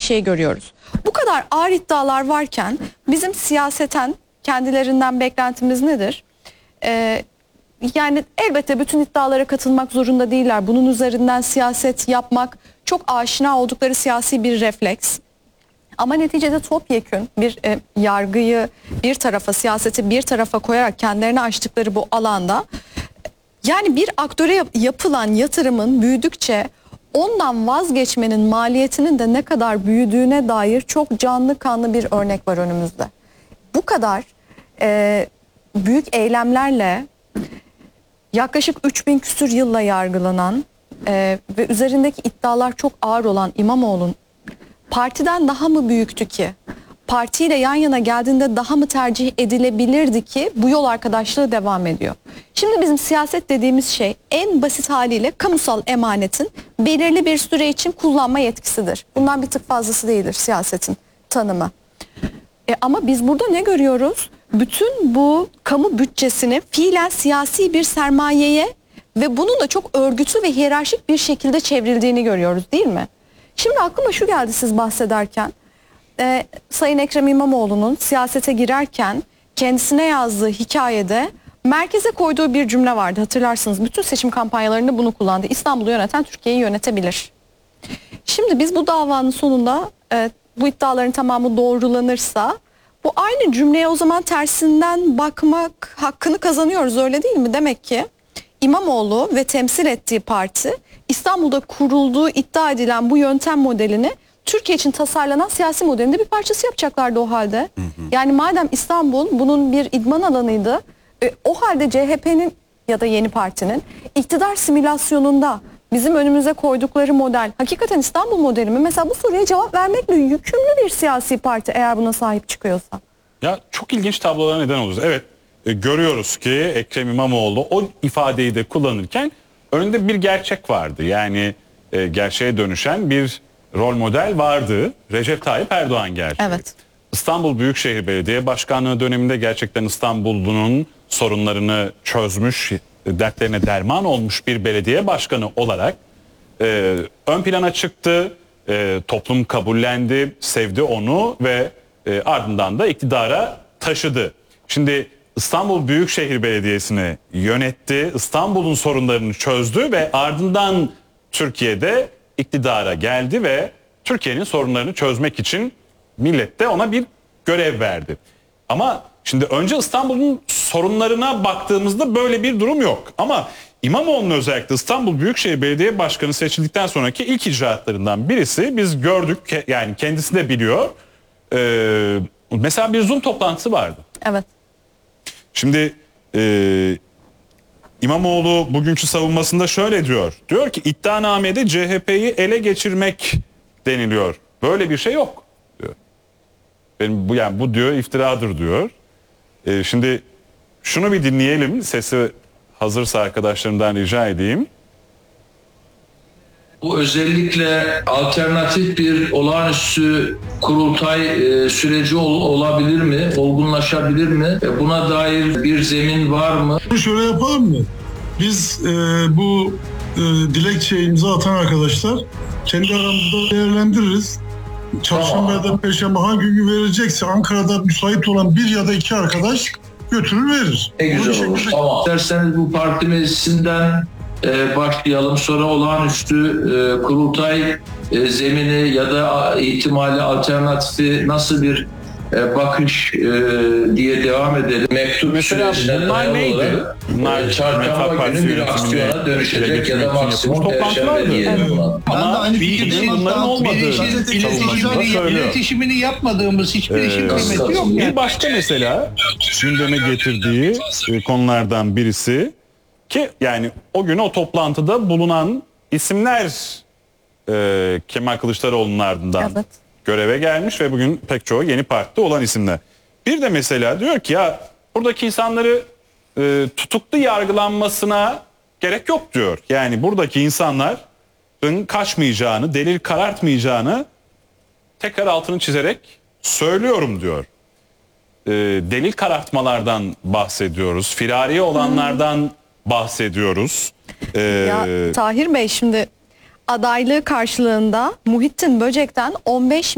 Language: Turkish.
şey görüyoruz. Bu kadar ağır iddialar varken bizim siyaseten kendilerinden beklentimiz nedir? Yani elbette bütün iddialara katılmak zorunda değiller. Bunun üzerinden siyaset yapmak çok aşina oldukları siyasi bir refleks. Ama neticede topyekün bir yargıyı bir tarafa, siyaseti bir tarafa koyarak kendilerine açtıkları bu alanda, yani bir aktöre yapılan yatırımın büyüdükçe ondan vazgeçmenin maliyetinin de ne kadar büyüdüğüne dair çok canlı kanlı bir örnek var önümüzde. Bu kadar büyük eylemlerle yaklaşık 3000 küsür yılla yargılanan ve üzerindeki iddialar çok ağır olan İmamoğlu'nun partiden daha mı büyüktü ki? Partiyle yan yana geldiğinde daha mı tercih edilebilirdi ki bu yol arkadaşlığı devam ediyor? Şimdi bizim siyaset dediğimiz şey en basit haliyle kamusal emanetin belirli bir süre için kullanma yetkisidir. Bundan bir tık fazlası değildir siyasetin tanımı. Ama biz burada ne görüyoruz? Bütün bu kamu bütçesini fiilen siyasi bir sermayeye ve bunun da çok örgütlü ve hiyerarşik bir şekilde çevrildiğini görüyoruz, değil mi? Şimdi aklıma şu geldi siz bahsederken. Sayın Ekrem İmamoğlu'nun siyasete girerken kendisine yazdığı hikayede merkeze koyduğu bir cümle vardı, hatırlarsınız. Bütün seçim kampanyalarında bunu kullandı. İstanbul'u yöneten Türkiye'yi yönetebilir. Şimdi biz bu davanın sonunda bu iddiaların tamamı doğrulanırsa bu aynı cümleye o zaman tersinden bakmak hakkını kazanıyoruz, öyle değil mi? Demek ki İmamoğlu ve temsil ettiği parti İstanbul'da kurulduğu iddia edilen bu yöntem modelini Türkiye için tasarlanan siyasi modelin de bir parçası yapacaklardı o halde. Yani madem İstanbul bunun bir idman alanıydı, o halde CHP'nin ya da yeni partinin iktidar simülasyonunda bizim önümüze koydukları model hakikaten İstanbul modeli mi? Mesela bu soruya cevap vermekle yükümlü bir siyasi parti eğer buna sahip çıkıyorsa. Ya çok ilginç tablolara neden oluruz. Evet, görüyoruz ki Ekrem İmamoğlu o ifadeyi de kullanırken önünde bir gerçek vardı. Yani gerçeğe dönüşen bir rol model vardı. Recep Tayyip Erdoğan gerçeği. Evet. İstanbul Büyükşehir Belediye Başkanlığı döneminde gerçekten İstanbul'un sorunlarını çözmüş, dertlerine derman olmuş bir belediye başkanı olarak ön plana çıktı. Toplum kabullendi, sevdi onu ve ardından da iktidara taşıdı. Şimdi İstanbul Büyükşehir Belediyesi'ni yönetti, İstanbul'un sorunlarını çözdü ve ardından Türkiye'de iktidara geldi ve Türkiye'nin sorunlarını çözmek için millet de ona bir görev verdi. Ama şimdi önce İstanbul'un sorunlarına baktığımızda böyle bir durum yok. Ama İmamoğlu'nun özellikle İstanbul Büyükşehir Belediye Başkanı seçildikten sonraki ilk icraatlarından birisi, biz gördük, yani kendisi de biliyor. Mesela bir Zoom toplantısı vardı. Evet. Şimdi İmamoğlu bugünkü savunmasında şöyle diyor. Diyor ki iddianamede CHP'yi ele geçirmek deniliyor. Böyle bir şey yok diyor. Bu diyor iftiradır diyor. Şimdi şunu bir dinleyelim. Sesi hazırsa arkadaşlarımdan rica edeyim. Bu özellikle alternatif bir olağanüstü kurultay süreci olabilir mi? Olgunlaşabilir mi? Buna dair bir zemin var mı? Şöyle yapalım mı? Biz bu dilekçeye imza atan arkadaşlar kendi aramızda değerlendiririz. Çarşamba ya da Perşembe hangi gün verilecekse Ankara'da müsait olan bir ya da iki arkadaş götürür verir. Ne güzel olur. Tamam. İsterseniz bu parti meclisinden başlayalım. Sonra olağanüstü kurultay zemini ya da ihtimali alternatifi nasıl bir bakış diye devam edelim. Mektup mesela bunlar neydi? Bunlar çarşamba günü bir aksiyona dönüşecek ya da maksimum Perşembe diyelim. Ama bunların olmadığı iletişimini yapmadığımız hiçbir işin kıymeti yok. Bir başka mesela gündeme getirdiği konulardan birisi ki yani o gün o toplantıda bulunan isimler Kemal Kılıçdaroğlu'nun ardından göreve gelmiş ve bugün pek çoğu yeni partide olan isimler. Bir de mesela diyor ki ya buradaki insanları tutuklu yargılanmasına gerek yok diyor. Yani buradaki insanların kaçmayacağını, delil karartmayacağını tekrar altını çizerek söylüyorum diyor. Delil karartmalardan bahsediyoruz. Firari olanlardan bahsediyoruz. Ya Tahir Bey, şimdi adaylığı karşılığında Muhittin Böcek'ten 15